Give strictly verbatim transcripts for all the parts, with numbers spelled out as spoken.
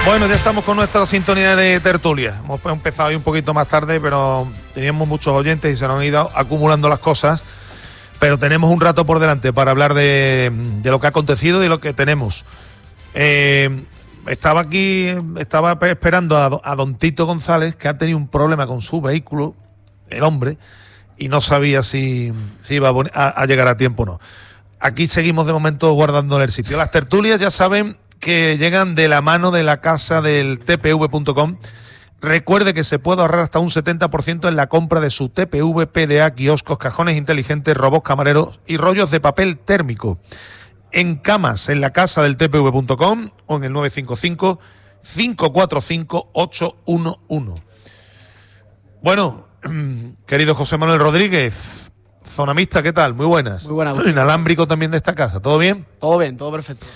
Bueno, ya estamos con nuestra sintonía de tertulia. Hemos empezado hoy un poquito más tarde, pero teníamos muchos oyentes y se nos han ido acumulando las cosas. Pero tenemos un rato por delante para hablar de, de lo que ha acontecido y lo que tenemos. Eh, estaba aquí, estaba esperando a, a don Tito González, que ha tenido un problema con su vehículo, el hombre, y no sabía si, si iba a, a llegar a tiempo o no. Aquí seguimos de momento guardándole el sitio. Las tertulias ya saben que llegan de la mano de la casa del T P V punto com. Recuerde que se puede ahorrar hasta un setenta por ciento en la compra de su T P V, P D A, kioscos, cajones inteligentes, robots camareros y rollos de papel térmico. En camas, en la casa del T P V punto com o en el nueve cinco cinco, cinco cuatro cinco, ocho uno uno. Bueno, querido José Manuel Rodríguez, zonamista, ¿qué tal? Muy buenas. Muy buenas. Inalámbrico también de esta casa, ¿todo bien? Todo bien, todo perfecto.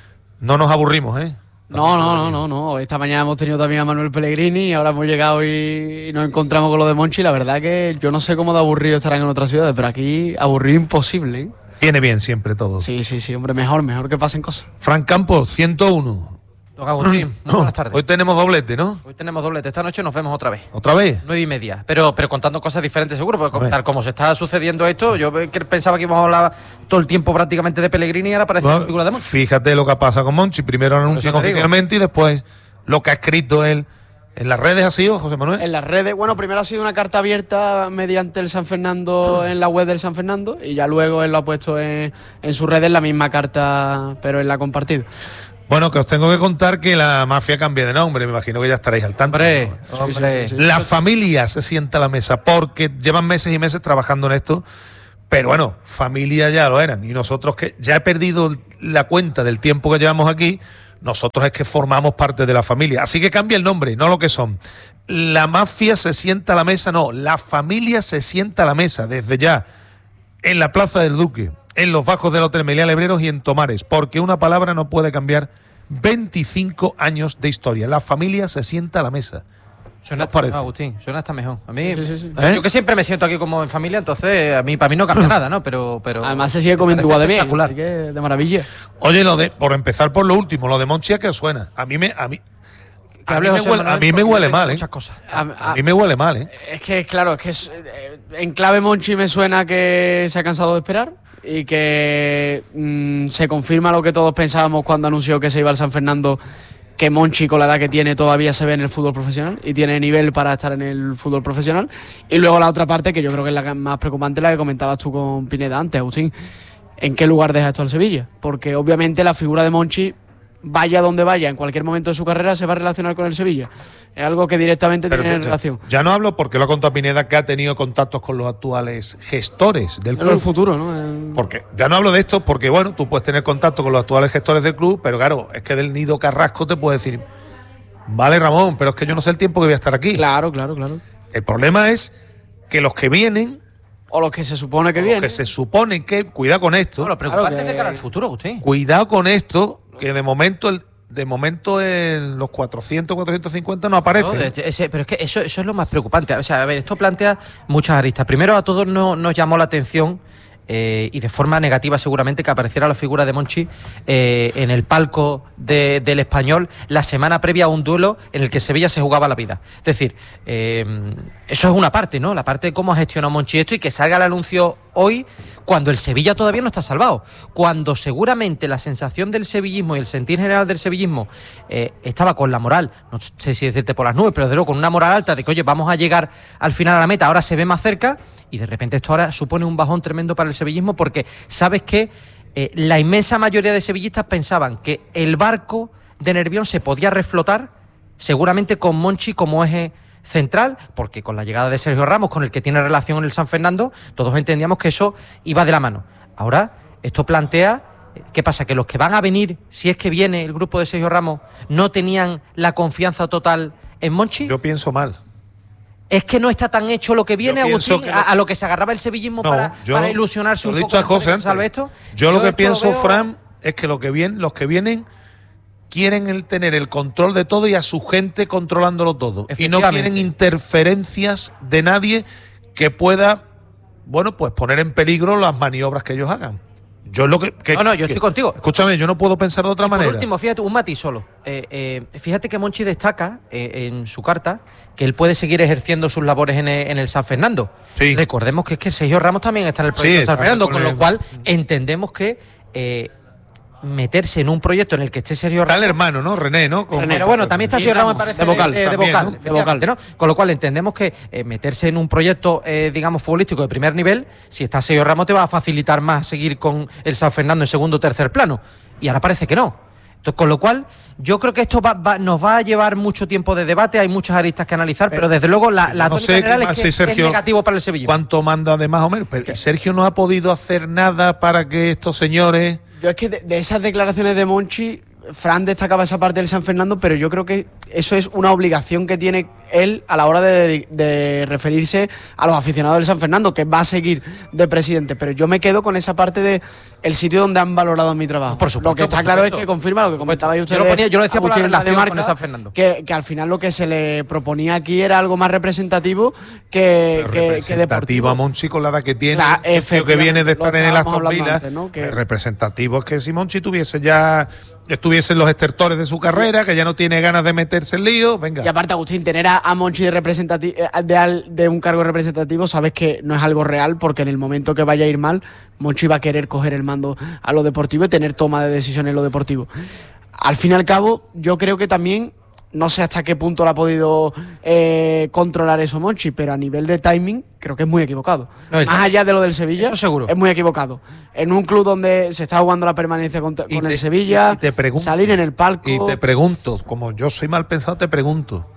No nos aburrimos, ¿eh? No, no, no, no, no. Esta mañana hemos tenido también a Manuel Pellegrini y ahora hemos llegado y nos encontramos con lo de Monchi. La verdad que yo no sé cómo de aburrido estarán en otras ciudades, pero aquí aburrido imposible, ¿eh? Viene bien siempre todo. Sí, sí, sí, hombre, mejor, mejor que pasen cosas. Fran Campos, ciento uno. Don Agustín, muy buenas tardes. Hoy tenemos doblete, ¿no? Hoy tenemos doblete. Esta noche nos vemos otra vez. ¿Otra vez? Nueve y media. Pero, pero contando cosas diferentes seguro, porque contar cómo se está sucediendo esto, yo pensaba que íbamos a hablar todo el tiempo prácticamente de Pellegrini y ahora parece no, la figura de Monchi. Fíjate lo que pasa con Monchi. Primero lo anuncian oficialmente y después lo que ha escrito él. ¿En las redes ha sido, José Manuel? En las redes, bueno, primero ha sido una carta abierta mediante el San Fernando, en la web del San Fernando, y ya luego él lo ha puesto en, en sus redes la misma carta, pero él la ha compartido. Bueno, que os tengo que contar que la mafia cambia de nombre, me imagino que ya estaréis al tanto. Hombre, ¿no? hombre. Sí, sí, sí. La familia se sienta a la mesa porque llevan meses y meses trabajando en esto, pero bueno, familia ya lo eran. Y nosotros, que ya he perdido la cuenta del tiempo que llevamos aquí, nosotros es que formamos parte de la familia. Así que cambia el nombre, no lo que son. La mafia se sienta a la mesa, no, la familia se sienta a la mesa desde ya, en la Plaza del Duque, en los bajos del Hotel Meliá Lebreros y en Tomares, porque una palabra no puede cambiar veinticinco años de historia. La familia se sienta a la mesa. Suena hasta mejor, Agustín, suena hasta mejor. A mí, sí, sí, sí. ¿Eh? Yo que siempre me siento aquí como en familia, entonces a mí para mí no cambia nada, ¿no? Pero, pero además se sigue comiendo igual de bien, espectacular. así que de maravilla. Oye, lo de, por empezar por lo último, lo de Monchi, ¿a qué os suena? A mí me, a mí, Que a mí hable me José huele, Manuel, a mí me porque huele hay mal, ¿eh? muchas cosas. A, A mí me huele mal, ¿eh? Es que, claro, es que es, eh, en clave Monchi me suena que se ha cansado de esperar y que mmm, se confirma lo que todos pensábamos cuando anunció que se iba al San Fernando, que Monchi, con la edad que tiene, todavía se ve en el fútbol profesional y tiene nivel para estar en el fútbol profesional. Y luego la otra parte, que yo creo que es la más preocupante, la que comentabas tú con Pineda antes, Agustín. ¿En qué lugar deja esto al Sevilla? Porque obviamente la figura de Monchi, vaya donde vaya, en cualquier momento de su carrera se va a relacionar con el Sevilla. Es algo que directamente Pero tiene ya, relación. Ya no hablo porque lo ha contado Pineda, que ha tenido contactos con los actuales gestores del club. En el futuro, ¿no? El... Porque ya no hablo de esto porque, bueno, tú puedes tener contacto con los actuales gestores del club, pero claro, es que del Nido Carrasco te puede decir, vale, Ramón, pero es que yo no sé el tiempo que voy a estar aquí. Claro, claro, claro. El problema es que los que vienen, o los que se supone que o vienen, los que se supone que, cuidado con esto, No, lo preocupante Claro que- es de cara al futuro, Agustín. cuidado con esto, que de momento el de momento en los cuatrocientos, cuatrocientos cincuenta no aparece. No, de- ese- pero es que eso, eso es lo más preocupante. O sea, a ver, esto plantea muchas aristas. Primero, a todos no, nos llamó la atención, eh, y de forma negativa seguramente, que apareciera la figura de Monchi eh, en el palco de, del Español la semana previa a un duelo en el que Sevilla se jugaba la vida. Es decir, eh, eso es una parte, ¿no? La parte de cómo ha gestionado Monchi esto y que salga el anuncio hoy cuando el Sevilla todavía no está salvado, cuando seguramente la sensación del sevillismo y el sentir general del sevillismo eh, estaba con la moral, no sé si decirte por las nubes, pero desde luego con una moral alta de que, oye, vamos a llegar al final a la meta, ahora se ve más cerca, y de repente esto ahora supone un bajón tremendo para el sevillismo, porque sabes que eh, la inmensa mayoría de sevillistas pensaban que el barco de Nervión se podía reflotar seguramente con Monchi como eje central, porque con la llegada de Sergio Ramos, con el que tiene relación en el San Fernando, todos entendíamos que eso iba de la mano. Ahora, esto plantea, ¿qué pasa? Que los que van a venir, si es que viene el grupo de Sergio Ramos, no tenían la confianza total en Monchi. Yo pienso mal. Es que no está tan hecho lo que viene, Yo pienso Agustín, que no- a, a lo que se agarraba el sevillismo No, para, yo- para ilusionarse lo un he poco. dicho a después de José que antes. se salve esto. Yo, lo que esto pienso, veo- Fran, es que lo que viene, los que vienen quieren el tener el control de todo y a su gente controlándolo todo. Y no Efectivamente. quieren interferencias de nadie que pueda, bueno, pues poner en peligro las maniobras que ellos hagan. Yo es lo que, que- No, no, yo que- estoy contigo. Escúchame, yo no puedo pensar de otra Y por manera. último, fíjate, un matiz solo. eh, eh, fíjate que Monchi destaca eh, en su carta que él puede seguir ejerciendo sus labores en el, en el San Fernando. Sí. Recordemos que es que Sergio Ramos también está en el proyecto Sí, de San Fernando, con con el- lo cual entendemos que eh, meterse en un proyecto en el que esté Sergio Está Ramos... el hermano, ¿no? René, ¿no? Con- Pero bueno, también está Y Sergio Ramos, me Ramos, parece, de vocal, de, de también, vocal, ¿no? efectivamente, ¿no? Con lo cual entendemos que eh, meterse en un proyecto, eh, digamos, futbolístico de primer nivel, si está Sergio Ramos te va a facilitar más seguir con el San Fernando en segundo o tercer plano. Y ahora parece que no. Entonces, con lo cual, yo creo que esto va, va- nos va a llevar mucho tiempo de debate, hay muchas aristas que analizar, pero, Pero- desde luego la, la no tónica sé general qué es más que si es Sergio- negativo para el Sevilla. ¿Cuánto manda de más o menos? Pero Sergio no ha podido hacer nada para que estos señores... Yo es que de, de esas declaraciones de Monchi, Fran destacaba esa parte del San Fernando, pero yo creo que eso es una obligación que tiene él a la hora de, de referirse a los aficionados del San Fernando, que va a seguir de presidente. Pero yo me quedo con esa parte de el sitio donde han valorado mi trabajo. Por supuesto, lo que está por claro supuesto. es que confirma lo que comentabais Yo ustedes. lo ponía- yo lo decía por la Agustín relación Marca, con el San Fernando. Que, que al final lo que se le proponía aquí era algo más representativo que, Pero que, que representativo deportivo. a Monchi con la edad que tiene, Claro, el tío que viene de efectivamente, estar lo en el estábamos Aston hablando Villa, antes, ¿no? Que- el representativo es que si Monchi tuviese ya estuviese en los estertores de su carrera, que ya no tiene ganas de meterse en lío, venga. Y aparte, Agustín, tener a, a Monchi de, representati- eh, de, al- de un cargo representativo, sabes que no es algo real, porque en el momento que vaya a ir mal, Monchi va a querer coger el mando a lo deportivo y tener toma de decisiones en lo deportivo. Al fin y al cabo, yo creo que también, no sé hasta qué punto lo ha podido eh, controlar eso Monchi, pero a nivel de timing, creo que es muy equivocado. No, el Más timing- allá de lo del Sevilla, eso seguro. es muy equivocado. En un club donde se está jugando la permanencia con, Y con te- el Sevilla, y te pregunto- salir en el palco... Y te pregunto, como yo soy mal pensado, te pregunto.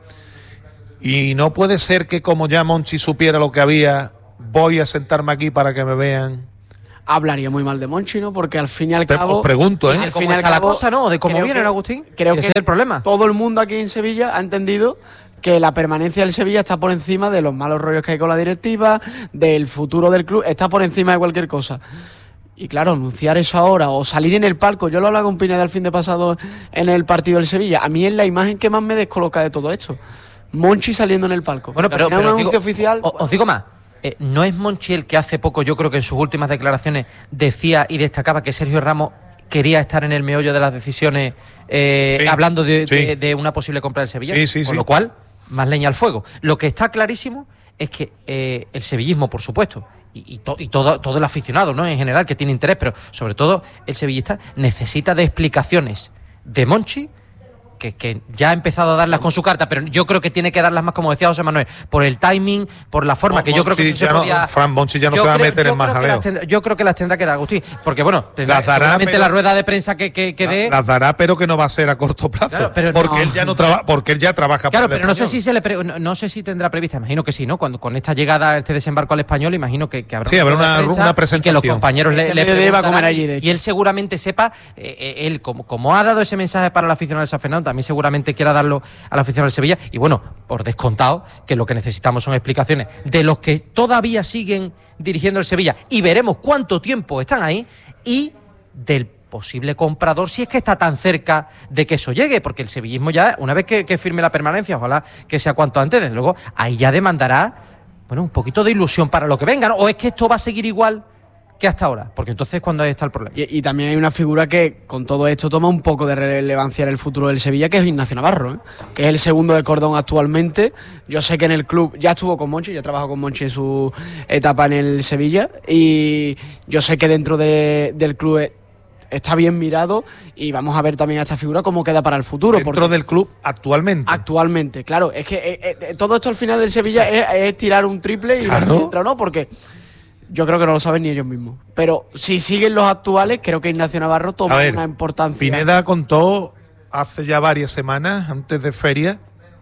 Y no puede ser que como ya Monchi supiera lo que había, voy a sentarme aquí para que me vean. Hablaría muy mal de Monchi, ¿no? Porque al fin y al Te- cabo... os pregunto, ¿eh? al De fin cómo y al está la cabo, cosa, ¿no? De cómo creo viene, que- ¿no, Agustín? Creo Ese que es el problema. todo el mundo aquí en Sevilla ha entendido que la permanencia del Sevilla está por encima de los malos rollos que hay con la directiva, del futuro del club, está por encima de cualquier cosa. Y claro, anunciar eso ahora o salir en el palco, yo lo hablaba con Pineda el fin de pasado en el partido del Sevilla, a mí es la imagen que más me descoloca de todo esto. Monchi saliendo en el palco. Bueno, Porque pero, al final pero un os digo- anuncio oficial... o- os digo más. Eh, ¿No es Monchi el que hace poco, yo creo que en sus últimas declaraciones decía y destacaba que Sergio Ramos quería estar en el meollo de las decisiones, eh, Sí, hablando de, sí. de- de una posible compra del Sevilla? Sí, sí, Con sí. lo cual, más leña al fuego. Lo que está clarísimo es que eh, el sevillismo, por supuesto, y, y, to- y todo, todo el aficionado, ¿no? En general, que tiene interés, pero sobre todo el sevillista, necesita de explicaciones de Monchi, que, que ya ha empezado a darlas con su carta, pero yo creo que tiene que darlas más, como decía José Manuel, por el timing, por la forma, No, que yo creo que Monchi eso se ya no- podía... Fran Monchi ya no Yo se va a creo- meter yo en más creo que jaleo. las tendrá- Yo creo que las tendrá que dar Agustín, porque bueno, tendrá, Las dará, seguramente pero- la rueda de prensa que, que, que dé... Las dará, pero que no va a ser a corto plazo. Claro, pero porque no. él ya no trabaja, porque él ya trabaja Claro, para el pero no sé Español. si se le pre- no, no sé si tendrá prevista, imagino que sí, ¿no? Cuando con esta llegada, este desembarco al Español, imagino que, que habrá Sí, habrá rueda de una- prensa una y que presentación. los compañeros le, Este le mediodía iba a preguntarán comer allí, de hecho. y él seguramente sepa, eh, eh, él como, como ha dado ese mensaje para la afición del San Fernando, también seguramente quiera darlo a la afición del Sevilla y bueno, por descontado que lo que necesitamos son explicaciones de los que todavía siguen dirigiendo el Sevilla y veremos cuánto tiempo están ahí y del posible comprador si es que está tan cerca de que eso llegue, porque el sevillismo ya, una vez que, que firme la permanencia, ojalá que sea cuanto antes, desde luego, ahí ya demandará, bueno, un poquito de ilusión para lo que venga, ¿no? O es que esto va a seguir igual que hasta ahora, porque entonces cuando ahí está el problema. Y, y también hay una figura que con todo esto toma un poco de relevancia en el futuro del Sevilla, que es Ignacio Navarro, ¿eh? Que es el segundo de cordón actualmente. Yo sé que en el club ya estuvo con Monchi, ya trabajó con Monchi en su etapa en el Sevilla, y yo sé que dentro de- del club e- está bien mirado y vamos a ver también a esta figura cómo queda para el futuro. Dentro porque del club actualmente. actualmente, claro, es que eh, eh, todo esto al final del Sevilla es, es tirar un triple y ver Claro. si entra o no, porque yo creo que no lo saben ni ellos mismos. Pero si siguen los actuales, creo que Ignacio Navarro A toma ver, una importancia. Pineda contó hace ya varias semanas, antes de feria,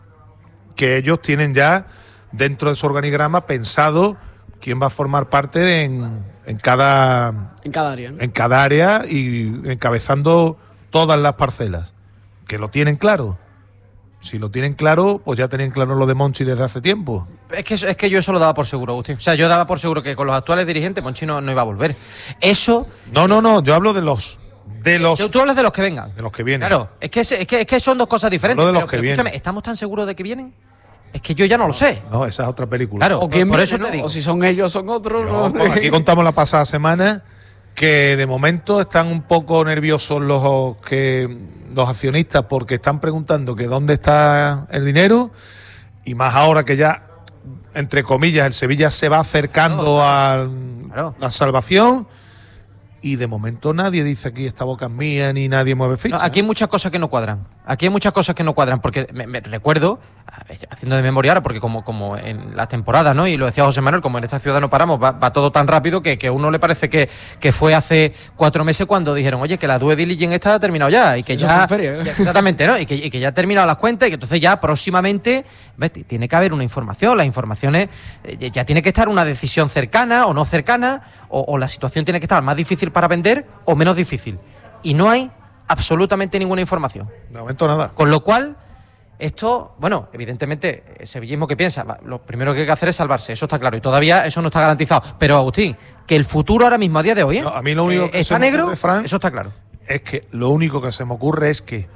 que ellos tienen ya dentro de su organigrama pensado quién va a formar parte en, en cada en cada área, ¿no? en cada área y encabezando todas las parcelas. Que lo tienen claro. Si lo tienen claro, pues ya tenían claro lo de Monchi desde hace tiempo. Es que, eso- es que yo eso lo daba por seguro, Agustín. O sea, yo daba por seguro que con los actuales dirigentes Monchi no, no iba a volver. Eso... No, no, no, yo hablo de los de los Tú, tú hablas de los que vengan. de los que vienen. Claro, es que, es, es que, es que son dos cosas diferentes. Hablo de los pero, que pero vienen. escúchame, ¿estamos tan seguros de que vienen? Es que yo ya no lo sé. No, esa es otra película. Claro, O quién por viene, eso ¿no? te digo. O si son ellos, son otros. No, ¿no? pues aquí contamos la pasada semana que de momento están un poco nerviosos los que los accionistas porque están preguntando que dónde está el dinero, y más ahora que ya, entre comillas, el Sevilla se va acercando a Claro. la salvación, y de momento nadie dice aquí esta boca es mía, ni nadie mueve ficha. No, aquí hay muchas cosas que no cuadran. Aquí hay muchas cosas que no cuadran, porque me, me recuerdo, haciendo de memoria ahora, porque como, como en las temporadas, ¿no? Y lo decía José Manuel, como en esta ciudad no paramos, va, va todo tan rápido que, que a uno le parece que, que fue hace cuatro meses cuando dijeron, oye, que la due diligence esta ha terminado ya, y que Eso ya, fue en feria, ¿eh? ya- exactamente, ¿no? Y que, y que ya ha terminado las cuentas, y que entonces ya próximamente, ves, tiene que haber una información, las informaciones, eh, ya tiene que estar una decisión cercana o no cercana, o, o la situación tiene que estar más difícil para vender o menos difícil. Y no hay absolutamente ninguna información. De momento nada. Con lo cual, esto, bueno, evidentemente, el sevillismo que piensa, va, lo primero que hay que hacer es salvarse, eso está claro, y todavía eso no está garantizado. Pero, Agustín, que el futuro ahora mismo, a día de hoy, ¿eh? No, a mí lo único Eh, que está se me negro, ocurre, Fran, eso está claro. es que lo único que se me ocurre es que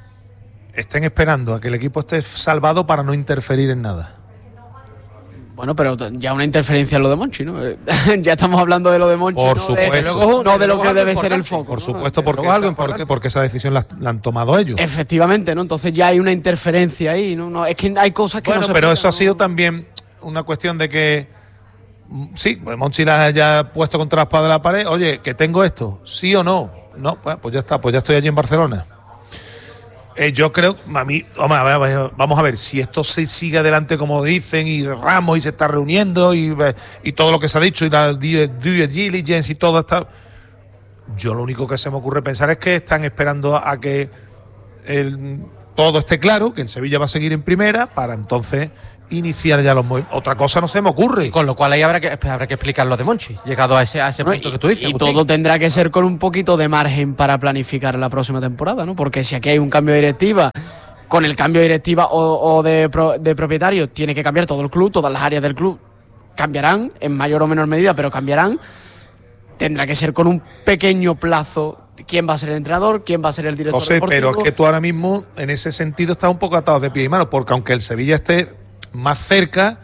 estén esperando a que el equipo esté salvado para no interferir en nada. Bueno, pero t- ya una interferencia en lo de Monchi, ¿no? Eh, ya estamos hablando de lo de Monchi, Por no supuesto. de, Luego- no de lo luego que algo debe ser el importante. foco. Por ¿no? supuesto, porque, luego algo esa, importante. porque, porque esa decisión la, la han tomado ellos. Efectivamente, ¿no? Entonces ya hay una interferencia ahí, ¿no? No, es que hay cosas que Bueno, no se pero explican, eso ha ¿no? sido también una cuestión de que, mm, sí, pues Monchi la haya puesto contra la espada de la pared. Oye, que tengo esto, ¿sí o no? No, pues, pues ya está, pues ya estoy allí en Barcelona. Eh, yo creo, a mí, vamos a, ver, vamos a ver, si esto se sigue adelante como dicen, y Ramos y se está reuniendo, y, y todo lo que se ha dicho, y la due due diligence y todo está. Yo lo único que se me ocurre pensar es que están esperando a que el, todo esté claro, que el Sevilla va a seguir en primera, para entonces iniciar ya los movimientos. Otra cosa no se me ocurre. Con lo cual ahí habrá que, habrá que explicar lo de Monchi, llegado a ese, a ese ¿no? punto Y, que tú dices. y Agustín. todo tendrá que ser con un poquito de margen para planificar la próxima temporada, ¿no? Porque si aquí hay un cambio de directiva, con el cambio de directiva o, o de, pro, de propietario, tiene que cambiar todo el club, todas las áreas del club cambiarán, en mayor o menor medida, pero cambiarán. Tendrá que ser con un pequeño plazo. ¿Quién va a ser el entrenador? ¿Quién va a ser el director José, deportivo? pero es que tú ahora mismo, en ese sentido, estás un poco atado de pie y mano, porque aunque el Sevilla esté más cerca,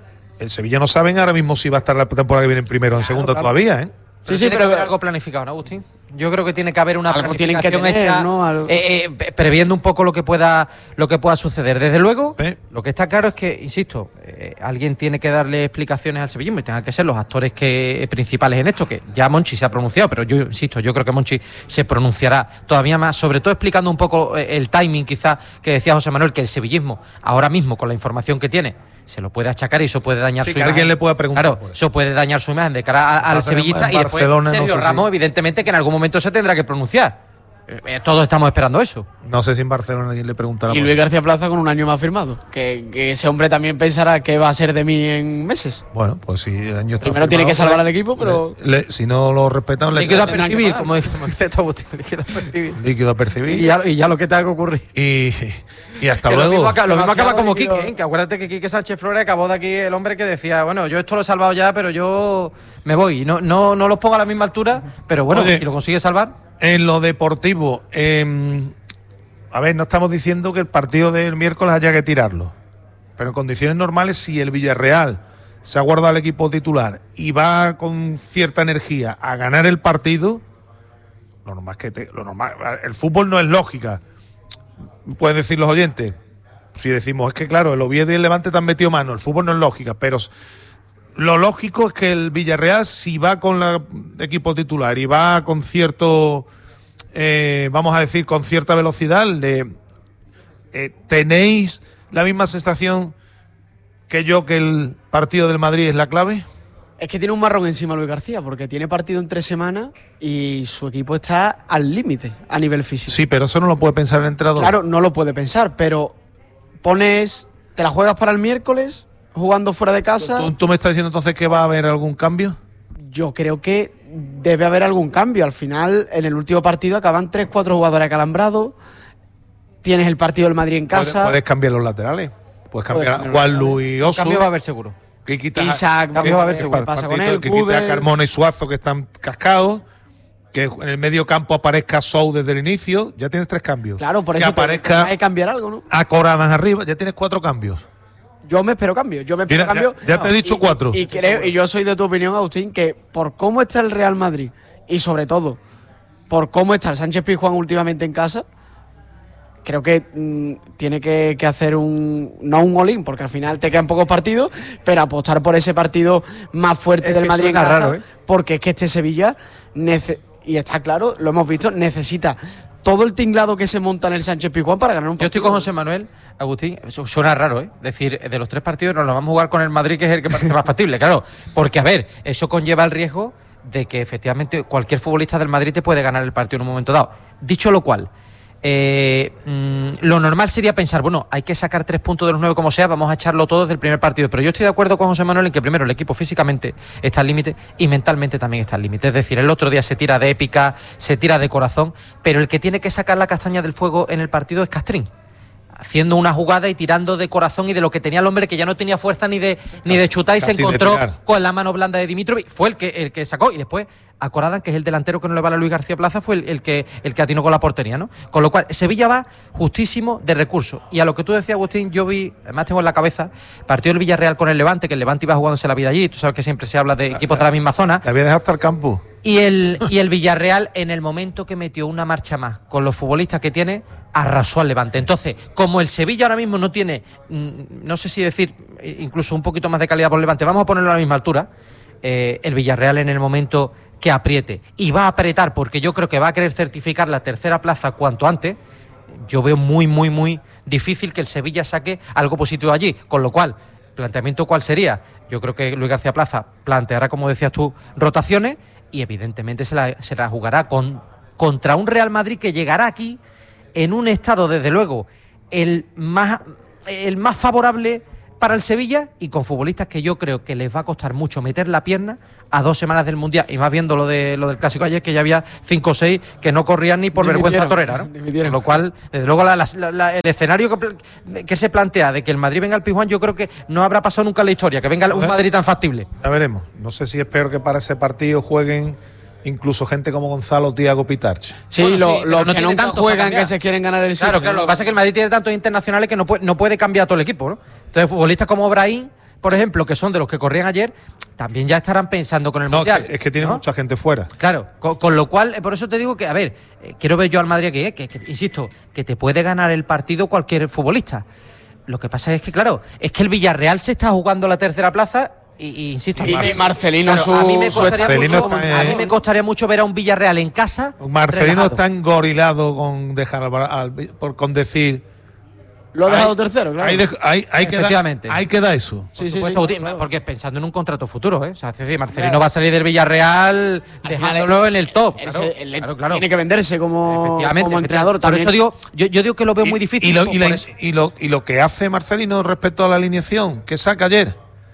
el Sevilla no saben ahora mismo si va a estar la temporada que viene en primero o en segundo claro. todavía, ¿eh? Sí, sí, tiene pero que haber haber- algo planificado, ¿no, Agustín? Yo creo que tiene que haber una Algo tienen que planificación tener, hecha, ¿no? Algo- eh, eh, pe- previendo un poco lo que pueda lo que pueda suceder. Desde luego, Sí. lo que está claro es que, insisto, eh, alguien tiene que darle explicaciones al sevillismo y tengan que ser los actores que eh, principales en esto, que ya Monchi se ha pronunciado, pero yo insisto, yo creo que Monchi se pronunciará todavía más, sobre todo explicando un poco eh, el timing, quizás, que decía José Manuel, que el sevillismo, ahora mismo, con la información que tiene, se lo puede achacar y eso puede dañar Sí, su que imagen. alguien le pueda preguntar Claro, por eso. eso puede dañar su imagen de cara a- al Pasa en- sevillista en y después Barcelona, Sergio no sé si- Ramos, evidentemente, que en algún momento se tendrá que pronunciar. Eh, eh, todos estamos esperando eso. No sé si en Barcelona alguien le preguntará. Y por Luis eso. García Plaza con un año más firmado. Que, que ese hombre también pensará qué va a ser de mí en meses. Bueno, pues si el año está Primero tiene que firmado, salvar le- al equipo, pero- le- le- si no lo respetan, le Líquido a queda tendrán que percibir, pagar. como dice, como dice todo Agustín, líquido a percibir. líquido a percibir. Y ya, y ya lo que tenga que ocurrir. Y, y hasta Que lo luego. mismo, acaba, lo mismo Demasiado acaba como líquido. Quique, ¿eh? Que acuérdate que Quique Sánchez Flores acabó de aquí el hombre que decía, bueno, yo esto lo he salvado ya, pero yo me voy. Y no, no, no los pongo a la misma altura, pero bueno, Oye. si lo consigue salvar. En lo deportivo, eh, a ver, no estamos diciendo que el partido del miércoles haya que tirarlo, pero en condiciones normales, si el Villarreal se ha guardado al equipo titular y va con cierta energía a ganar el partido, lo normal es que te- lo normal, el fútbol no es lógica. Pueden decir los oyentes, si decimos, es que claro, el Oviedo y el Levante te han metido mano, el fútbol no es lógica, pero lo lógico es que el Villarreal, si va con el equipo titular y va con cierto, eh, vamos a decir, con cierta velocidad, le, eh, ¿tenéis la misma sensación que yo que el partido del Madrid es la clave? Es que tiene un marrón encima Luis García, porque tiene partido en tres semanas y su equipo está al límite a nivel físico. Sí, pero eso no lo puede pensar el entrenador. Claro, no lo puede pensar, pero pones, te la juegas para el miércoles, jugando fuera de casa. ¿Tú, tú me estás diciendo entonces que va a haber algún cambio? Yo creo que debe haber algún cambio. Al final, en el último partido acaban tres, cuatro jugadores acalambrados. Tienes el partido del Madrid en Puedes, casa. puedes cambiar los laterales. Puedes cambiar a cambiar Juan los Luis y Oso. Cambio va a haber seguro. Que quitas Isaac, cambio va a haber seguro. ¿qué pasa con partito, él? que quite a Kudel. Carmona y Suazo, que están cascados. Que en el medio campo aparezca Sou desde el inicio. Ya tienes tres cambios. Claro, por que eso te- aparezca hay que cambiar algo, ¿no? a Coradas arriba. Ya tienes cuatro cambios. Yo me espero cambio. Yo me espero Mira, ya- cambio. ya te he dicho y- cuatro. Y, creo, y yo soy de tu opinión, Agustín, que por cómo está el Real Madrid y sobre todo por cómo está el Sánchez Pizjuán últimamente en casa, creo que mmm, tiene que, que hacer un, no un all-in, porque al final te quedan pocos partidos, pero apostar por ese partido más fuerte es del Madrid en casa, raro, ¿eh? Porque es que este Sevilla, nece- y está claro, lo hemos visto, necesita todo el tinglado que se monta en el Sánchez Pizjuán para ganar un partido. Yo estoy con José Manuel, Agustín, eso suena raro, ¿eh? Decir, de los tres partidos nos los vamos a jugar con el Madrid, que es el que parece más factible, claro. Porque, a ver, eso conlleva el riesgo de que efectivamente cualquier futbolista del Madrid te puede ganar el partido en un momento dado. Dicho lo cual, eh, mmm, lo normal sería pensar, bueno, hay que sacar tres puntos de los nueve como sea, vamos a echarlo todo desde el primer partido. Pero yo estoy de acuerdo con José Manuel en que primero el equipo físicamente está al límite y mentalmente también está al límite. Es decir, el otro día se tira de épica, se tira de corazón, pero el que tiene que sacar la castaña del fuego en el partido es Castrín, haciendo una jugada y tirando de corazón y de lo que tenía el hombre, que ya no tenía fuerza ni de ni de chutar, y se encontró con la mano blanda de Dimitrovic. Fue el que el que sacó, y después Acorada, que es el delantero que no le vale a Luis García Plaza, fue el, el que el que atinó con la portería, ¿no? Con lo cual, Sevilla va justísimo de recursos. Y a lo que tú decías, Agustín, yo vi, además tengo en la cabeza, partido del Villarreal con el Levante, que el Levante iba jugándose la vida allí. Tú sabes que siempre se habla de equipos de la misma zona. Te había dejado hasta el campo. Y el, y el Villarreal, en el momento que metió una marcha más con los futbolistas que tiene, arrasó al Levante. Entonces, como el Sevilla ahora mismo no tiene, no sé si decir, incluso un poquito más de calidad por el Levante, vamos a ponerlo a la misma altura, eh, el Villarreal en el momento que apriete, y va a apretar porque yo creo que va a querer certificar la tercera plaza cuanto antes, yo veo muy, muy, muy difícil que el Sevilla saque algo positivo allí. Con lo cual, ¿planteamiento cuál sería? Yo creo que Luis García Plaza planteará, como decías tú, rotaciones, y evidentemente se la, se la jugará con, contra un Real Madrid que llegará aquí en un estado, desde luego, el más, el más favorable para el Sevilla, y con futbolistas que yo creo que les va a costar mucho meter la pierna a dos semanas del Mundial, y más viendo lo de lo del Clásico ayer, que ya había cinco o seis que no corrían ni por vergüenza torera, ¿no? Con lo cual, desde luego, la, la, la, el escenario que, que se plantea de que el Madrid venga al Pizjuán, yo creo que no habrá pasado nunca en la historia, que venga un Madrid tan factible. Ya veremos. No sé si espero que para ese partido jueguen incluso gente como Gonzalo, Thiago, Pitarch. Sí, bueno, los sí, lo no que nunca juegan, que se quieren ganar el sitio. Claro, claro. Lo que pasa es que el Madrid tiene tantos internacionales que no puede, no puede cambiar todo el equipo, ¿no? Entonces, futbolistas como Brahim, por ejemplo, que son de los que corrían ayer, también ya estarán pensando con el no, Mundial. Es que, es que tiene ¿no? mucha gente fuera. Claro, con, con lo cual, por eso te digo que, a ver, eh, quiero ver yo al Madrid aquí, eh, que, que, insisto, que te puede ganar el partido cualquier futbolista. Lo que pasa es que, claro, es que el Villarreal se está jugando la tercera plaza. Y, y insisto, y, Mar- y Marcelino, claro, su, a, mí me su costaría Marcelino mucho, está, a mí eh. me costaría mucho ver a un Villarreal en casa. Marcelino relajado. está engorilado con dejar al, al, por, con decir. Lo ha dejado hay, tercero, claro. Hay, de, hay, hay, que dar, Efectivamente. hay que dar eso. Sí, Sí, sí, sí, sí, claro. porque pensando en un contrato futuro, ¿eh? O sea, es decir, Marcelino Claro. va a salir del Villarreal Al dejándolo final, en el top. Él Claro, se- él le- claro, claro. Tiene que venderse como, Efectivamente, como efectivamente. entrenador Por también. eso digo, yo, yo digo que lo veo Y- muy difícil. Y lo, y, por la- eso. y lo, y lo que hace Marcelino respecto a la alineación que saca ayer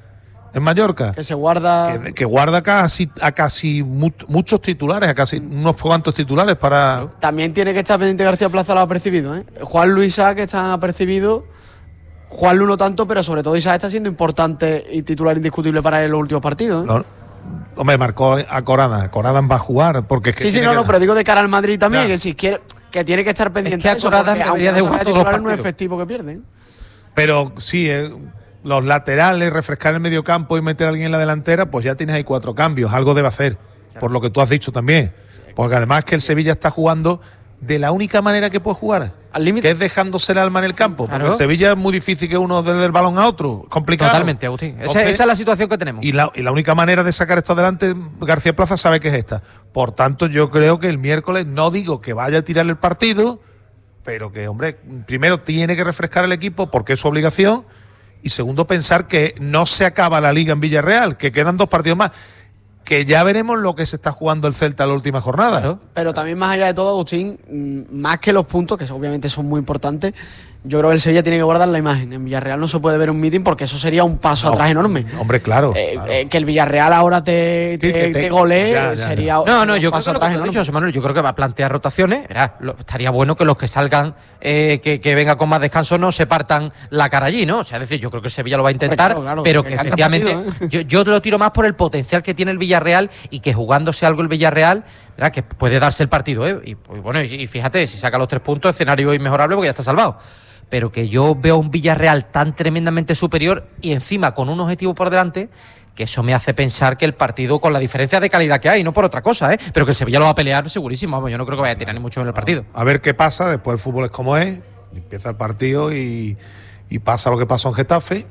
en Mallorca, Que se guarda. que, que guarda casi, a casi mu- muchos titulares, a casi unos cuantos titulares para. También tiene que estar pendiente García Plaza, lo ha percibido, ¿eh? Juan Luis Isaac está apercibido. Juan Lu no tanto, pero sobre todo Isaac está siendo importante y titular indiscutible para él en los últimos partidos, ¿eh? No, hombre, marcó a Corada. Corada va a jugar porque es que Sí, sí, tiene no, que- no, pero digo de cara al Madrid también, Ya. que si quiere, que tiene que estar pendiente que a de eso, Corada porque debería aunque de no jugar sea todos los titular, no es partidos. efectivo que pierden. Pero sí, eh, los laterales, refrescar el medio campo y meter a alguien en la delantera, pues ya tienes ahí cuatro cambios. Algo debe hacer, por lo que tú has dicho también. Porque además que el Sevilla está jugando de la única manera que puede jugar, Al límite. que es dejándose el alma en el campo. Porque Claro. el Sevilla es muy difícil que uno desde el balón a otro. Complicado. Totalmente, Agustín. Esa, Entonces, esa es la situación que tenemos. Y la, y la única manera de sacar esto adelante, García Plaza sabe que es esta. Por tanto, yo creo que el miércoles, no digo que vaya a tirar el partido, pero que, hombre, primero tiene que refrescar el equipo porque es su obligación, y segundo, pensar que no se acaba la liga en Villarreal, que quedan dos partidos más, que ya veremos lo que se está jugando el Celta en la última jornada. Claro. Pero también, más allá de todo, Agustín, mm, más que los puntos, que obviamente son muy importantes, yo creo que el Sevilla tiene que guardar la imagen. En Villarreal no se puede ver un meeting porque eso sería un paso No, atrás enorme. Hombre, claro. Eh, claro. eh, que el Villarreal ahora te, te, Sí, que te- te golee ya, ya, sería No, no, un yo creo paso que lo que atrás tú has enorme. dicho, José Manuel, yo creo que va a plantear rotaciones. Verá, lo- estaría bueno que los que salgan, eh, que, que vengan con más descanso, no se partan la cara allí, ¿no? O sea, es decir, yo creo que el Sevilla lo va a intentar, Hombre, claro, claro, pero que que canta efectivamente, partido, yo, yo lo tiro más por el potencial que tiene el Villarreal, y que jugándose algo el Villarreal, verá, que puede darse el partido, ¿eh? Y pues, bueno, y, y fíjate, si saca los tres puntos, escenario inmejorable porque ya está salvado. Pero que yo veo un Villarreal tan tremendamente superior y encima con un objetivo por delante, que eso me hace pensar que el partido, con la diferencia de calidad que hay, no por otra cosa, ¿eh? Pero que el Sevilla lo va a pelear segurísimo. Vamos, yo no creo que vaya a tirar ni mucho en el partido. A ver qué pasa, después el fútbol es como es, Empieza el partido y, y pasa lo que pasó en Getafe.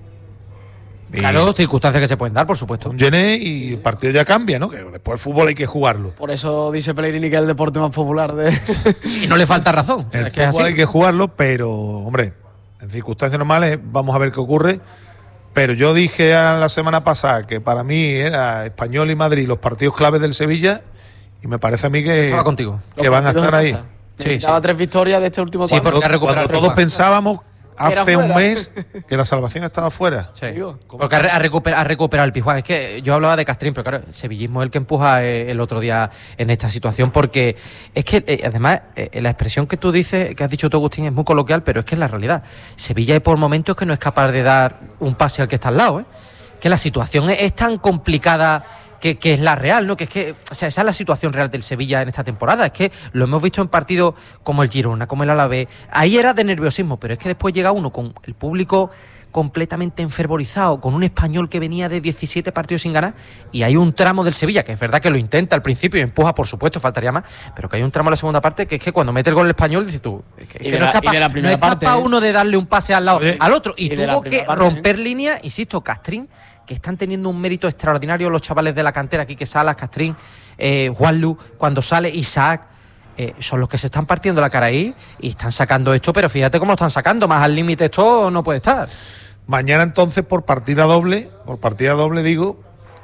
Claro, circunstancias que se pueden dar, por supuesto. Un Gené y sí, sí. El partido ya cambia, ¿no? Que después el fútbol hay que jugarlo. Por eso dice Pellegrini que es el deporte más popular de... Y no le falta razón. El es que fútbol es hay que jugarlo, pero, hombre, en circunstancias normales vamos a ver qué ocurre. Pero yo dije la semana pasada que para mí era Español y Madrid los partidos claves del Sevilla y me parece a mí que, Estaba contigo. que van a estar ahí. Sí, Necesitaba sí. tres victorias de este último sí, porque ha recuperado cuando todos pensábamos hace un mes que la salvación estaba fuera. Sí. Porque ha, ha, recuperado, ha recuperado el Pizjuán. Es que yo hablaba de Castrín, pero claro, el sevillismo es el que empuja el otro día en esta situación, porque es que eh, además eh, la expresión que tú dices, que has dicho tú, Agustín, es muy coloquial, pero es que es la realidad. Sevilla hay por momentos que no es capaz de dar un pase al que está al lado, ¿eh? Que la situación es, es tan complicada que, que es la real, ¿no? Que es que, o sea, esa es la situación real del Sevilla en esta temporada. Es que lo hemos visto en partidos como el Girona, como el Alavés. Ahí era de nerviosismo, pero es que después llega uno con el público completamente enfervorizado, con un Español que venía de diecisiete partidos sin ganar, y hay un tramo del Sevilla, que es verdad que lo intenta al principio y empuja, por supuesto, faltaría más, pero que hay un tramo en la segunda parte que es que cuando mete el gol el Español, dices tú, es que, es que no es capaz, no es capaz ¿eh? uno de darle un pase al lado, al otro, y, y tuvo que parte, romper ¿eh? líneas, insisto, Castrín, que están teniendo un mérito extraordinario los chavales de la cantera, Quique Salas, Castrín, eh, Juanlu, cuando sale Isaac, eh, son los que se están partiendo la cara ahí y están sacando esto, pero fíjate cómo lo están sacando, más al límite esto no puede estar. Mañana entonces por partida doble, por partida doble digo,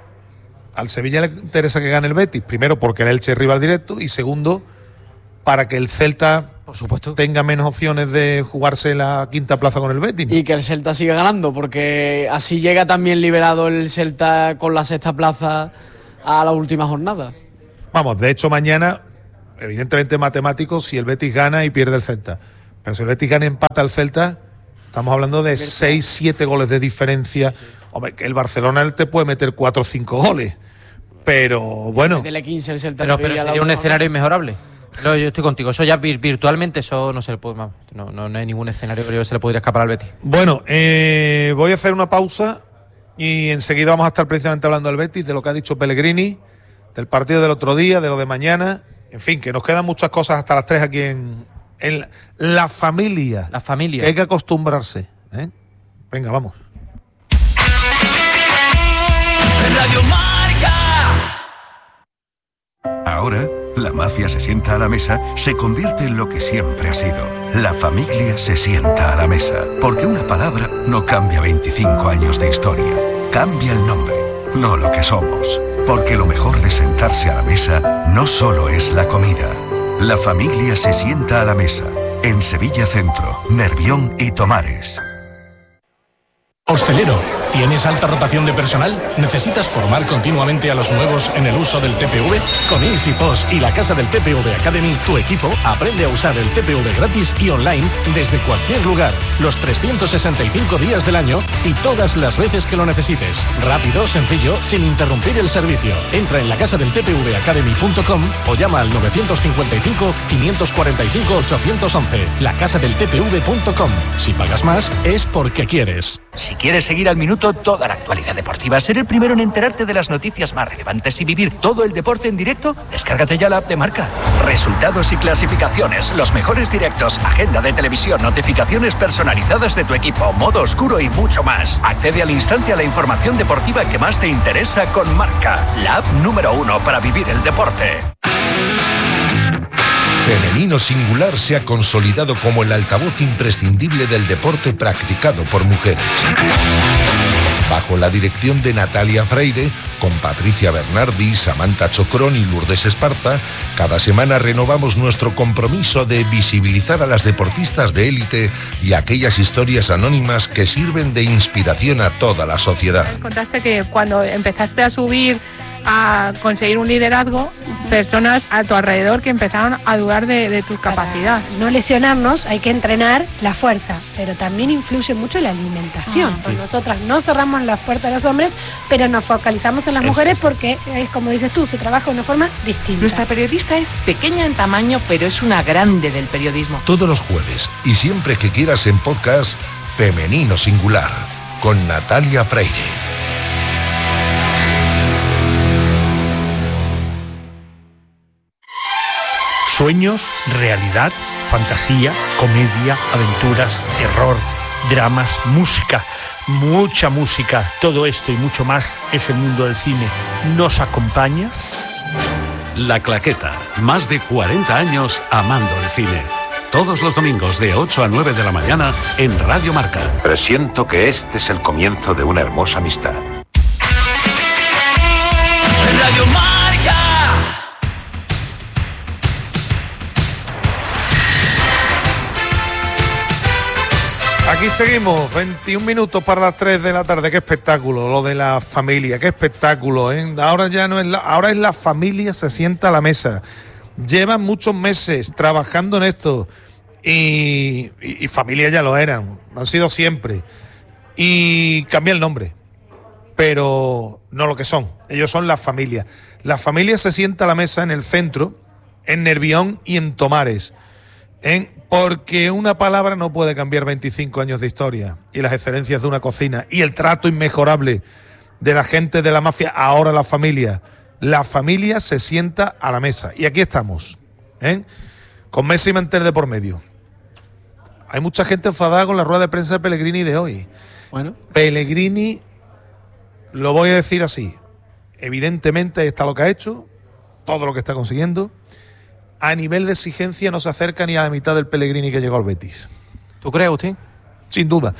al Sevilla le interesa que gane el Betis, primero porque el Elche es rival directo y segundo para que el Celta, por supuesto, tenga menos opciones de jugarse la quinta plaza con el Betis, ¿no? Y que el Celta siga ganando, porque así llega también liberado el Celta con la sexta plaza a la última jornada. Vamos, de hecho mañana, evidentemente matemático, si el Betis gana y pierde el Celta, pero si el Betis gana y empata al Celta, estamos hablando de seis, siete goles de diferencia. Sí, sí. Hombre, que el Barcelona te puede meter cuatro o cinco goles, pero bueno. quince el Celta pero, pero sería un escenario inmejorable. No, yo estoy contigo. Eso ya virtualmente, eso no se le puede. No, no, no hay ningún escenario que se le podría escapar al Betis. Bueno, eh, voy a hacer una pausa y enseguida vamos a estar precisamente hablando del Betis, de lo que ha dicho Pellegrini, del partido del otro día, de lo de mañana. En fin, que nos quedan muchas cosas hasta las tres aquí en, en la, la familia. La familia. Que hay que acostumbrarse, ¿eh? Venga, vamos. Radio Marca. Ahora, la mafia se sienta a la mesa, se convierte en lo que siempre ha sido. La familia se sienta a la mesa, porque una palabra no cambia veinticinco años de historia. Cambia el nombre, no lo que somos. Porque lo mejor de sentarse a la mesa no solo es la comida. La familia se sienta a la mesa. En Sevilla Centro, Nervión y Tomares. Hostelero, ¿tienes alta rotación de personal? ¿Necesitas formar continuamente a los nuevos en el uso del T P V? Con EasyPost y la casa del T P V Academy, tu equipo aprende a usar el T P V gratis y online desde cualquier lugar, los trescientos sesenta y cinco días del año y todas las veces que lo necesites. Rápido, sencillo, sin interrumpir el servicio. Entra en la casa del T P V academy punto com o llama al novecientos cincuenta y cinco, quinientos cuarenta y cinco, ochocientos once. La casa del T P V punto com. Si pagas más, es porque quieres. Si quieres seguir al minuto toda la actualidad deportiva, ser el primero en enterarte de las noticias más relevantes y vivir todo el deporte en directo, descárgate ya la app de Marca. Resultados y clasificaciones, los mejores directos, agenda de televisión, notificaciones personalizadas de tu equipo, modo oscuro y mucho más. Accede al instante a la información deportiva que más te interesa con Marca, la app número uno para vivir el deporte. Femenino Singular se ha consolidado como el altavoz imprescindible del deporte practicado por mujeres. Bajo la dirección de Natalia Freire, con Patricia Bernardi, Samantha Chocrón y Lourdes Esparza, cada semana renovamos nuestro compromiso de visibilizar a las deportistas de élite y aquellas historias anónimas que sirven de inspiración a toda la sociedad. Contaste que cuando empezaste a subir a conseguir un liderazgo, personas a tu alrededor que empezaron a dudar de, de tu capacidad. Para no lesionarnos hay que entrenar la fuerza, pero también influye mucho la alimentación. Ah, pues sí. Nosotras no cerramos las puertas a los hombres, pero nos focalizamos en las es mujeres eso. Porque es como dices tú, se trabaja de una forma distinta. Nuestra periodista es pequeña en tamaño, pero es una grande del periodismo. Todos los jueves y siempre que quieras en podcast, Femenino Singular, con Natalia Freire. Sueños, realidad, fantasía, comedia, aventuras, terror, dramas, música, mucha música. Todo esto y mucho más es el mundo del cine. ¿Nos acompañas? La Claqueta, más de cuarenta años amando el cine. Todos los domingos de ocho a nueve de la mañana en Radio Marca. Presiento que este es el comienzo de una hermosa amistad. Radio Marca. Aquí seguimos, veintiún minutos para las tres de la tarde. Qué espectáculo, lo de la familia, qué espectáculo, ¿eh? Ahora ya no es la, ahora es la familia se sienta a la mesa. Llevan muchos meses trabajando en esto y, y, y familia ya lo eran, han sido siempre. Y cambia el nombre, pero no lo que son. Ellos son la familia. La familia se sienta a la mesa en el centro, en Nervión y en Tomares, en, porque una palabra no puede cambiar veinticinco años de historia y las excelencias de una cocina y el trato inmejorable de la gente de la mafia, ahora la familia. La familia se sienta a la mesa. Y aquí estamos, ¿eh? Con Messi y Manter de por medio. Hay mucha gente enfadada con la rueda de prensa de Pellegrini de hoy. Bueno. Pellegrini, lo voy a decir así, evidentemente está lo que ha hecho, todo lo que está consiguiendo. A nivel de exigencia no se acerca ni a la mitad del Pellegrini que llegó al Betis. ¿Tú crees, Agustín? Sin duda.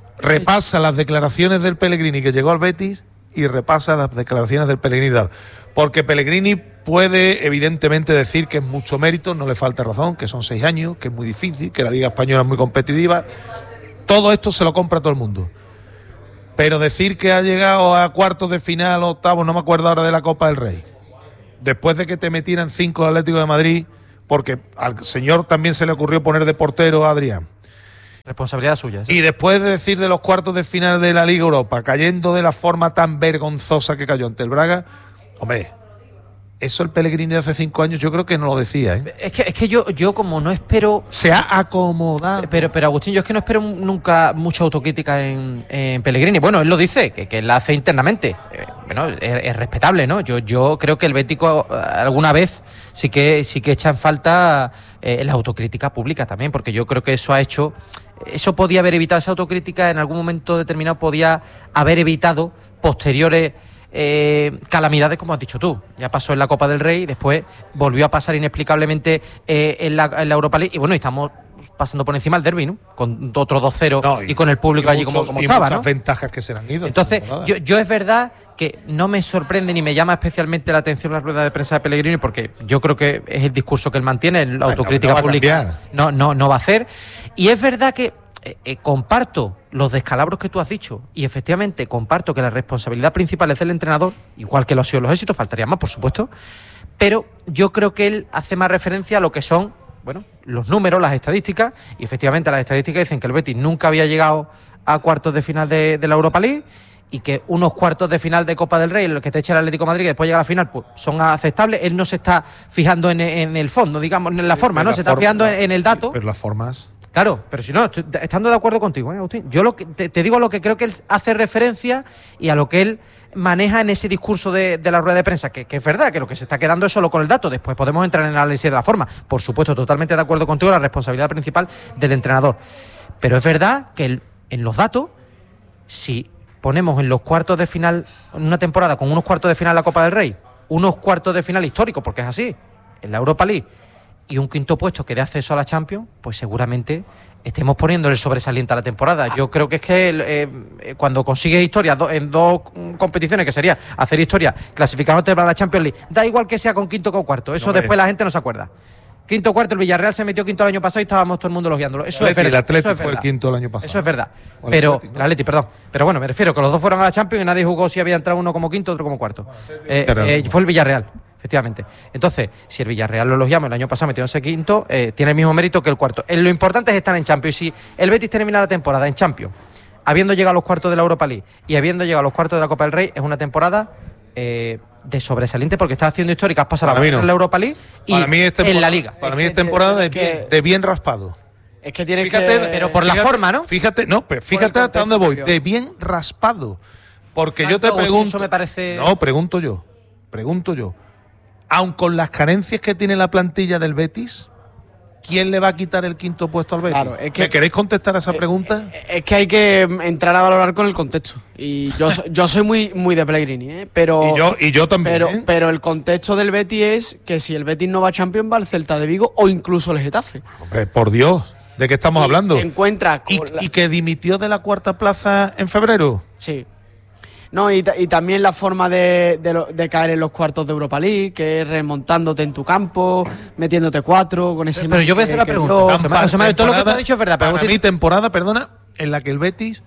Repasa las declaraciones del Pellegrini que llegó al Betis y repasa las declaraciones del Pellegrini. Porque Pellegrini puede evidentemente decir que es mucho mérito, no le falta razón, que son seis años, que es muy difícil, que la Liga Española es muy competitiva. Todo esto se lo compra todo el mundo. Pero decir que ha llegado a cuartos de final, octavos, no me acuerdo ahora de la Copa del Rey, después de que te metieran cinco el Atlético de Madrid, porque al señor también se le ocurrió poner de portero a Adrián. Responsabilidad suya. ¿Sí? Y después de decir de los cuartos de final de la Liga Europa, cayendo de la forma tan vergonzosa que cayó ante el Braga, hombre, eso el Pellegrini de hace cinco años yo creo que no lo decía, ¿eh? Es que, es que yo, yo como no espero... Se ha acomodado. Pero, pero Agustín, yo es que no espero nunca mucha autocrítica en, en Pellegrini. Bueno, él lo dice, que, que él la hace internamente. Eh, bueno, es, es respetable, ¿no? Yo, yo creo que el Bético alguna vez sí que, sí que echa en falta eh, la autocrítica pública también, porque yo creo que eso ha hecho... Eso podía haber evitado, esa autocrítica en algún momento determinado podía haber evitado posteriores... Eh, calamidades, como has dicho tú. Ya pasó en la Copa del Rey, después volvió a pasar inexplicablemente eh, en, la, en la Europa League, y bueno, y estamos pasando por encima el derbi, ¿no? Con otro dos cero no, y, y con el público allí muchos, como, como y estaba, muchas ¿no? ventajas que se le han ido. Entonces, yo, yo es verdad que no me sorprende ni me llama especialmente la atención la rueda de prensa de Pellegrini, porque yo creo que es el discurso que él mantiene, la autocrítica no, no pública no, no, no va a hacer. Y es verdad que Eh, eh, comparto los descalabros que tú has dicho y efectivamente comparto que la responsabilidad principal es del entrenador, igual que lo han sido los éxitos, faltaría más, por supuesto, pero yo creo que él hace más referencia a lo que son, bueno, los números, las estadísticas, y efectivamente las estadísticas dicen que el Betis nunca había llegado a cuartos de final de, de la Europa League y que unos cuartos de final de Copa del Rey, en los que te echa el Atlético de Madrid y después llega a la final, pues son aceptables. Él no se está fijando en, en el fondo, digamos, en la forma, ¿no? Se está fijando en, en el dato. Pero las formas... Claro, pero si no, estoy estando de acuerdo contigo, ¿eh, Agustín? Yo lo que, te, te digo lo que creo que él hace referencia y a lo que él maneja en ese discurso de, de la rueda de prensa, que, que es verdad, que lo que se está quedando es solo con el dato. Después podemos entrar en el análisis de la forma. Por supuesto, totalmente de acuerdo contigo, la responsabilidad principal del entrenador. Pero es verdad que el, en los datos, si ponemos en los cuartos de final, en una temporada con unos cuartos de final en la Copa del Rey, unos cuartos de final históricos, porque es así, en la Europa League, y un quinto puesto que dé acceso a la Champions, pues seguramente estemos poniéndole el sobresaliente a la temporada. Yo creo que es que eh, cuando consigues historia do, en dos competiciones, que sería hacer historia clasificándote para la Champions League, da igual que sea con quinto o con cuarto, eso no, después es. La gente no se acuerda. Quinto cuarto, el Villarreal se metió quinto el año pasado y estábamos todo el mundo elogiándolo. Eso el es verdad. El Atleti es fue el quinto el año pasado. Eso es verdad. O Pero, el Atleti, ¿no? el Atleti, perdón. Pero bueno, me refiero que los dos fueron a la Champions y nadie jugó si había entrado uno como quinto, otro como cuarto. Eh, eh, fue el Villarreal. Efectivamente. Entonces, si el Villarreal lo elogiamos, el año pasado metiéndose quinto, eh, tiene el mismo mérito que el cuarto. Eh, lo importante es estar en Champions. Y si el Betis termina la temporada en Champions, habiendo llegado a los cuartos de la Europa League y habiendo llegado a los cuartos de la Copa del Rey, es una temporada eh, de sobresaliente porque está haciendo históricas, pasa la no. en la Europa League y en la Liga. Para mí es temporada de, bien, de bien raspado. Es que tiene fíjate, que... Pero por fíjate, la forma, ¿no? Fíjate, no, pero fíjate hasta dónde voy. De bien raspado. Porque Tanto, yo te pregunto... Eso me parece... No, pregunto yo. Pregunto yo. Aun con las carencias que tiene la plantilla del Betis, ¿quién le va a quitar el quinto puesto al Betis? Claro, es que- ¿Me queréis contestar a esa pregunta? Es que hay que entrar a valorar con el contexto. Y yo, so- yo soy muy, muy de Pellegrini, ¿eh? Pero, Y yo- y yo también, Pero, ¿eh? pero el contexto del Betis es que si el Betis no va a Champions, va el Celta de Vigo o incluso el Getafe. Hombre, por Dios, ¿de qué estamos Y hablando? te encuentras ¿Y, con la- y que dimitió de la cuarta plaza en febrero? Sí. No, y, ta- y también la forma de, de, lo- de caer en los cuartos de Europa League, que es remontándote en tu campo, metiéndote cuatro, con ese... Pero yo voy a hacer la que- que pregunta. yo- José Manuel, José Manuel, todo lo que tú has dicho es verdad, pero Para vos mí, tienes- temporada, perdona, en la que el Betis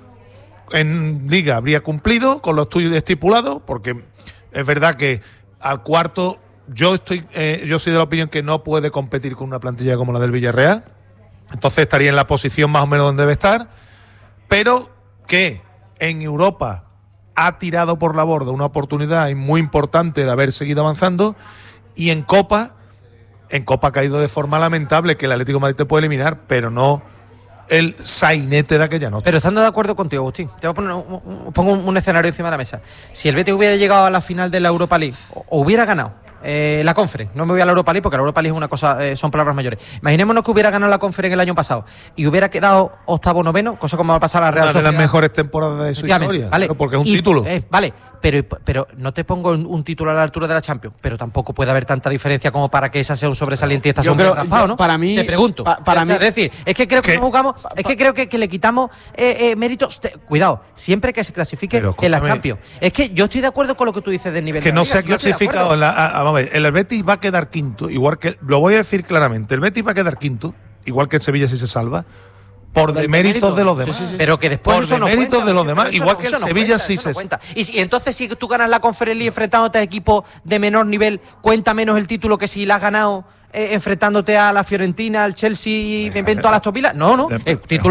en Liga habría cumplido con los tuyos estipulados, porque es verdad que al cuarto yo estoy, eh, yo soy de la opinión que no puede competir con una plantilla como la del Villarreal, entonces estaría en la posición más o menos donde debe estar, pero que en Europa ha tirado por la borda una oportunidad muy importante de haber seguido avanzando, y en Copa, en Copa ha caído de forma lamentable, que el Atlético de Madrid te puede eliminar, pero no el sainete de aquella noche. Pero estando de acuerdo contigo, Agustín, te voy a poner un, un- pongo un, un escenario encima de la mesa. Si el Betis hubiera llegado a la final de la Europa League o, o hubiera ganado eh, la Conference, no me voy a la Europa League porque la Europa League es una cosa, eh, son palabras mayores. Imaginémonos que hubiera ganado la Conference el año pasado y hubiera quedado octavo noveno, cosa como va a pasar a la Real Una de Sociedad. las mejores temporadas de su Efectivamente, historia, vale. claro, porque es un Y, título. eh, vale, pero, pero no te pongo un, un título a la altura de la Champions, pero tampoco puede haber tanta diferencia como para que esa sea un sobresaliente y esta sea Yo un creo- raspado, yo- ¿no? para mí- Te pregunto. pa- para O sea, mí- es decir, es que creo que ¿Qué? nos jugamos, es que creo que, que le quitamos eh, eh, méritos. Te- cuidado, siempre que se clasifique Pero, en la escúchame. Champions. Es que yo estoy de acuerdo con lo que tú dices del nivel Que de la no Liga, se ha sí, yo estoy de clasificado acuerdo. en la, a- a- vamos a ver, el Betis va a quedar quinto, igual que, lo voy a decir claramente, el Betis va a quedar quinto, igual que el Sevilla si se salva, por Del deméritos mérito. de los Sí, demás. sí, sí. Pero que después Por eso no deméritos cuenta, de los pero demás, eso igual no- que el eso no Sevilla cuenta, sí eso no se- cuenta. Y, si- y entonces si tú ganas la Conference League enfrentándote a equipos de menor nivel, cuenta menos el título que si la has ganado eh, enfrentándote a la Fiorentina, al Chelsea y me invento a las Aston Villa. No, no, el título